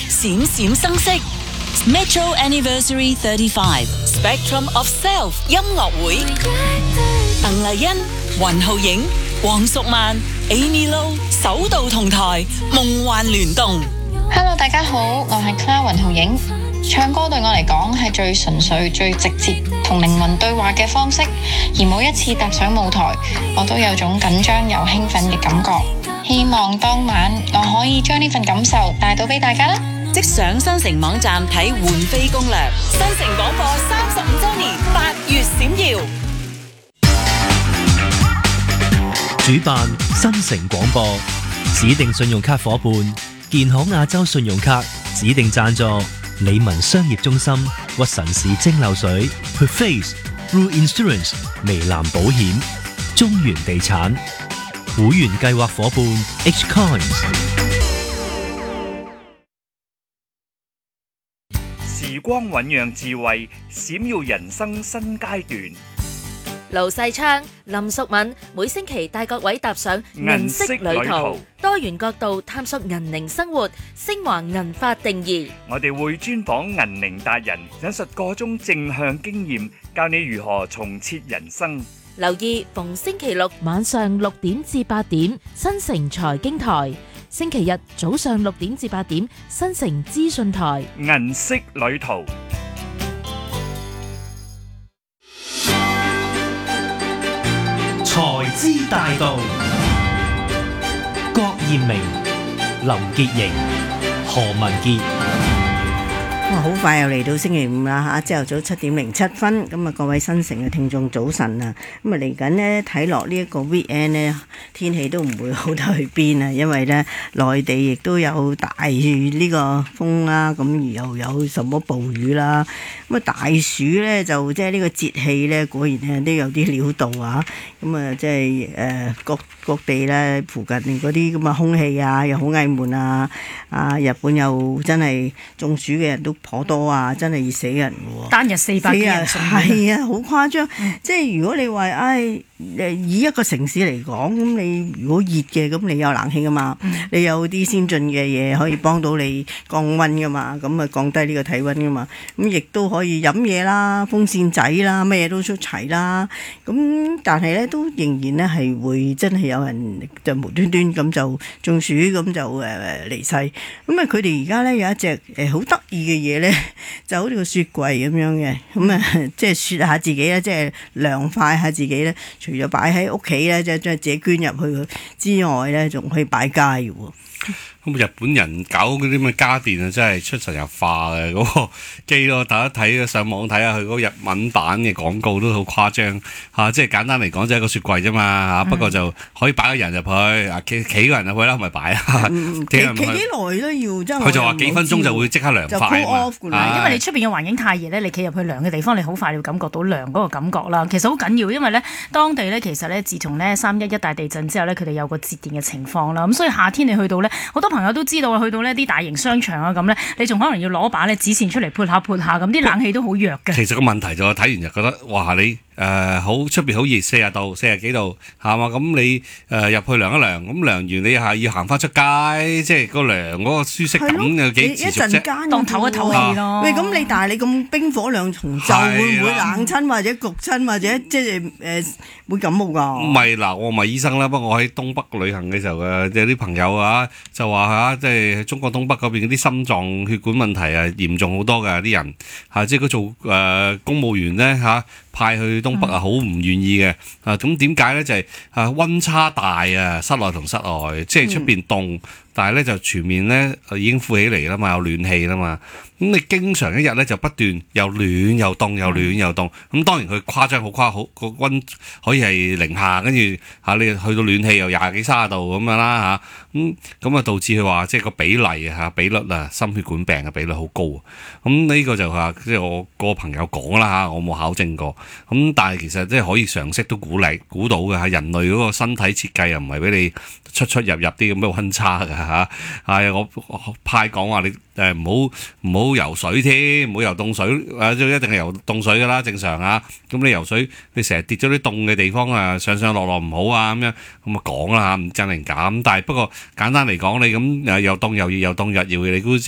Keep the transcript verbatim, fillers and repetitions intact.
閃閃生息。Metro Anniversary thirty-five Spectrum of Self 音樂會，鄧麗欣、雲浩影、黃淑曼、Amy Lo 首度同台，夢幻聯動。 Hello， 大家好，我係 Clara 雲浩影。唱歌對我嚟講係最純粹、最直接同靈魂對話嘅方式，而每一次踏上舞台，我都有種緊張又興奮嘅感覺。希望當晚我可以將呢份感受帶到俾大家啦！ 即上新城網站睇換飛攻略。新城廣播三十五週年八月閃耀， 主辦新城廣播，指定信用卡夥伴建行亞洲信用卡，指定贊助理文商業中心、屈臣氏蒸餾水、Perface、Blue Insurance、微藍保險、中原地產。會員計劃夥伴 H Coins。 時光醞釀智慧，閃耀人生新階段。 盧世昌、林淑敏每星期帶各位踏上銀色旅途，多元角度探索銀齡生活，昇華銀髮定義。 我哋會專訪銀齡達人，引述個中正向經驗，教你如何重設人生。 留意逢星期六晚上六點至八點，新城財經台；星期日早上六點至八點，新城資訊台。 銀色旅途。 財資大道，郭艷明、林潔瑩、何文傑。 哇！好快又嚟到星期五啦嚇，朝頭早七點零七分，咁啊各位新城嘅聽眾早晨啊！咁啊嚟緊呢，睇落呢一個 weekend 呢，天氣都唔會好得去邊啊，因為呢內地亦都有大呢個風啦，咁而又有什麼暴雨啦，咁啊大暑呢，就即係呢個節氣呢，果然呢都有啲料到啊！咁啊即係誒各各地呢附近嗰啲咁嘅空氣啊又好翳悶啊！啊日本又真係中暑嘅人都頗多啊！真係熱死人嘅喎， 單日四百幾人送院， 係啊，好誇張。嗯、即係如果你話，唉，誒以一個城市嚟講，咁你如果熱嘅，咁你有冷氣噶嘛，嗯、你有啲先進嘅嘢可以幫到你降溫噶嘛，咁啊降低呢個體溫噶嘛，咁亦都可以飲嘢啦、風扇仔啦，乜嘢都出齊啦。咁但係咧，都仍然咧係會真係有人就無端端咁就中暑，咁就誒離世。咁啊，佢哋而家咧有一隻誒好得意嘅嘢咧，就好似個雪櫃咁樣嘅，咁啊即係雪下自己咧，即係涼快下自己咧。除咗擺喺屋企咧，即係將自己捐入去之外咧，仲可以擺街嘅喎。 咁日本人搞嗰啲咁嘅家電啊，真係出神入化嘅嗰個機咯。大家睇上網睇下佢嗰個日文版嘅廣告都好誇張嚇，即係簡單嚟講就係一個雪櫃啫嘛嚇。不過就可以擺個人入去，啊企企個人入去啦，咪擺啊。企企幾耐都要，真係佢就話幾分鐘就會即刻涼快啊。 因為你出邊嘅環境太熱咧，你企入去涼嘅地方，你好快要感覺到涼嗰個感覺啦。其實好緊要，因為咧當地咧其實咧自從咧三一一大地震之後咧，佢哋有個節電嘅情況啦。咁所以夏天你去到咧，好多朋友都知道去到呢啲大型商場啊咁咧，你仲可能要攞把咧紙線出嚟潑下潑下，咁啲冷氣都好弱嘅。 其實個問題就係睇完就覺得，哇！你誒好出邊好熱，四十度、四十幾度，係嘛？咁你誒入去涼一涼，咁涼完你係要行翻出街，即係個涼嗰個舒適感有幾持續啫？ 當唞一唞氣咯。 喂，咁你但係你咁冰火兩重奏，會唔會冷親或者焗親或者即係誒會感冒㗎？ 唔係嗱，我唔係醫生啦，不過我喺東北旅行嘅時候嘅有啲朋友啊，就話嚇，即係中國東北嗰邊嗰啲心臟血管問題啊嚴重好多㗎啲人嚇，即係佢做誒公務員咧嚇。派去東北啊，好唔願意嘅啊！咁點解咧？就係啊溫差大啊，室內同室外，即係出邊凍，但係咧就全面咧已經富起嚟啦嘛，有暖氣啦嘛。咁你經常一日咧就不斷又暖又凍又暖又凍，咁當然佢誇張好誇好個溫可以係零下，跟住嚇你去到暖氣又廿幾三十度咁樣啦嚇，咁咁啊導致佢話即係個比例嚇比率啊心血管病嘅比率好高啊！咁呢個就話即係我個朋友講啦嚇，我冇考證過。咁但係其實即係可以常識都估嚟估到嘅嚇，人類嗰個身體設計又唔係俾你出出入入啲咁嘅溫差㗎嚇。係我派講話你誒唔好唔好游水添，唔好游凍水啊！即一定係游凍水㗎啦，正常啊。咁你游水，你成日跌咗啲凍嘅地方啊，上上落落唔好啊咁樣，咁啊講啦嚇，唔真定假咁。但係不過簡單嚟講，你咁誒又凍又熱又凍又熱，你估即